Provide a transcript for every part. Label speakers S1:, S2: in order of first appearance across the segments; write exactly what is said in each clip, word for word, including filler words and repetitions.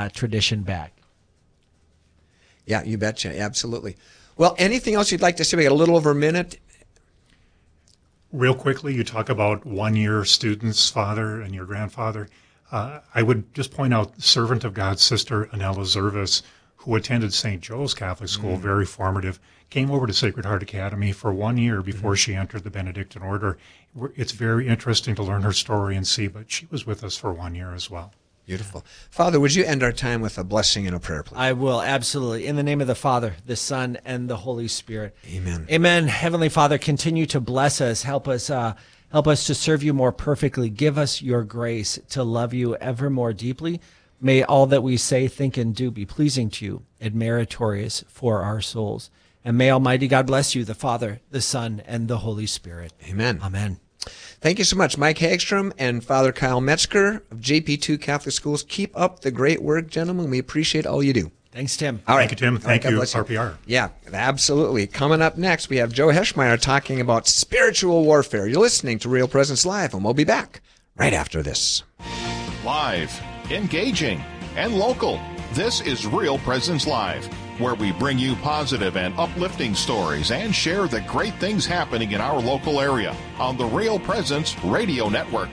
S1: uh, tradition back.
S2: Yeah, you betcha. Absolutely. Well, anything else you'd like to say? We got a little over a minute.
S3: Real quickly, you talk about one-year students, father and your grandfather. Uh, I would just point out Servant of God's sister, Anella Zervis, who attended Saint Joe's Catholic School, mm-hmm. very formative, came over to Sacred Heart Academy for one year before mm-hmm. she entered the Benedictine order. It's very interesting to learn her story and see, but she was with us for one year as well.
S2: Beautiful. Father, would you end our time with a blessing and a prayer, please?
S1: I will, absolutely. In the name of the Father, the Son, and the Holy Spirit.
S2: Amen.
S1: Amen. Heavenly Father, continue to bless us. Help us uh, help us to serve you more perfectly. Give us your grace to love you ever more deeply. May all that we say, think, and do be pleasing to you and meritorious for our souls. And may Almighty God bless you, the Father, the Son, and the Holy Spirit.
S2: Amen.
S1: Amen.
S2: Thank you so much, Mike Hagstrom and Father Kyle Metzger of J P two Catholic Schools. Keep up the great work, gentlemen. We appreciate all you do.
S1: Thanks, Tim.
S2: All right.
S3: Thank you, Tim. Thank
S2: right,
S3: you,
S2: you,
S3: R P R.
S2: Yeah, absolutely. Coming up next, we have Joe Heschmeyer talking about spiritual warfare. You're listening to Real Presence Live, and we'll be back right after this.
S4: Live, engaging, and local. This is Real Presence Live, where we bring you positive and uplifting stories and share the great things happening in our local area on the Real Presence Radio Network.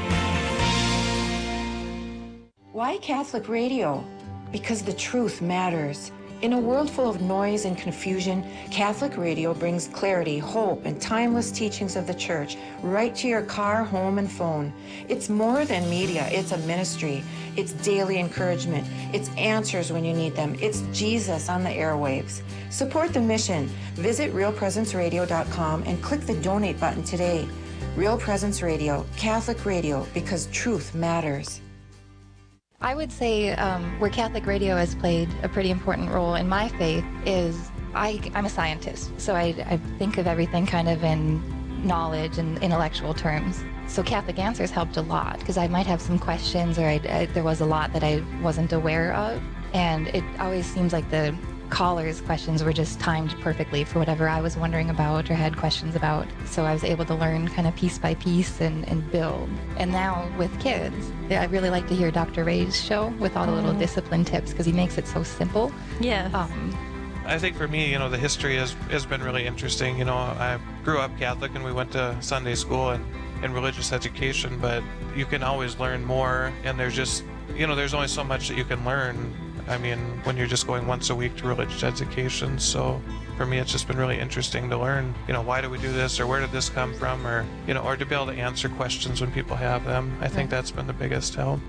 S5: Why Catholic radio? Because the truth matters. In a world full of noise and confusion, Catholic radio brings clarity, hope, and timeless teachings of the Church right to your car, home, and phone. It's more than media. It's a ministry. It's daily encouragement. It's answers when you need them. It's Jesus on the airwaves. Support the mission. Visit real presence radio dot com and click the donate button today. Real Presence Radio, Catholic radio, because truth matters.
S6: I would say um, where Catholic radio has played a pretty important role in my faith is I, I'm a scientist, so I, I think of everything kind of in knowledge and intellectual terms. So Catholic Answers helped a lot because I might have some questions or I, I, there was a lot that I wasn't aware of, and it always seems like the callers' questions were just timed perfectly for whatever I was wondering about or had questions about. So I was able to learn kind of piece by piece and, and build. And now with kids, I really like to hear Doctor Ray's show with all the little discipline tips because he makes it so simple.
S7: Yeah.
S6: Um,
S7: I think for me, you know, the history has, has been really interesting. You know, I grew up Catholic and we went to Sunday school and, and religious education, but you can always learn more, and there's just, you know, there's only so much that you can learn. I mean, when you're just going once a week to religious education. So for me, it's just been really interesting to learn, you know, why do we do this, or where did this come from, or, you know, or to be able to answer questions when people have them. I think that's been the biggest help.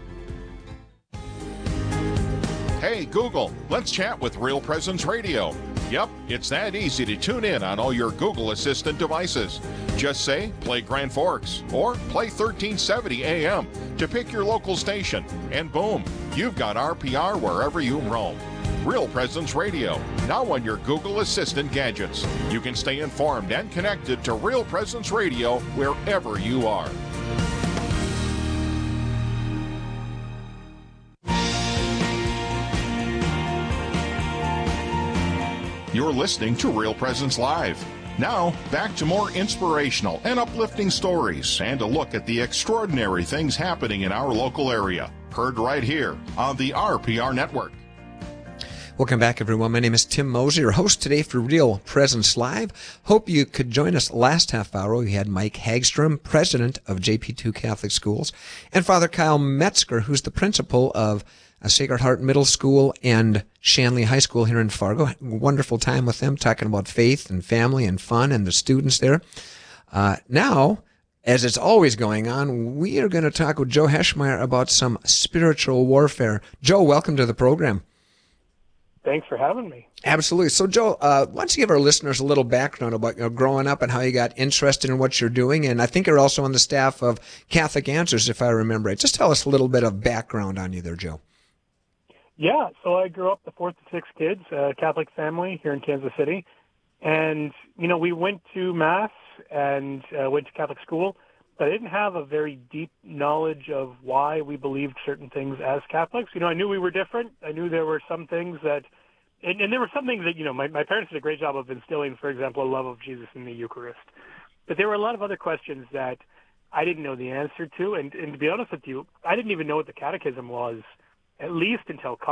S4: Hey, Google, let's chat with Real Presence Radio. Yep, it's that easy to tune in on all your Google Assistant devices. Just say, play Grand Forks, or play thirteen seventy A M to pick your local station, and boom, you've got R P R wherever you roam. Real Presence Radio, now on your Google Assistant gadgets. You can stay informed and connected to Real Presence Radio wherever you are. You're listening to Real Presence Live. Now, back to more inspirational and uplifting stories and a look at the extraordinary things happening in our local area. Heard right here on the R P R Network.
S2: Welcome back, everyone. My name is Tim Moser, your host today for Real Presence Live. Hope you could join us last half hour. We had Mike Hagstrom, president of J P two Catholic Schools, and Father Kyle Metzger, who's the principal of a Sacred Heart Middle School and Shanley High School here in Fargo. Wonderful time with them, talking about faith and family and fun and the students there. Uh, now, as it's always going on, we are going to talk with Joe Heschmeyer about some spiritual warfare. Joe, welcome to the program.
S8: Thanks for having me.
S2: Absolutely. So, Joe, uh, why don't you give our listeners a little background about you know, growing up and how you got interested in what you're doing? And I think you're also on the staff of Catholic Answers, if I remember right. Just tell us a little bit of background on you there, Joe.
S8: Yeah, so I grew up the fourth of six kids, a Catholic family here in Kansas City. And, you know, we went to Mass and uh, went to Catholic school, but I didn't have a very deep knowledge of why we believed certain things as Catholics. You know, I knew we were different. I knew there were some things that, and, and there were some things that, you know, my, my parents did a great job of instilling, for example, a love of Jesus in the Eucharist. But there were a lot of other questions that I didn't know the answer to. And, and to be honest with you, I didn't even know what the catechism was, at least until college.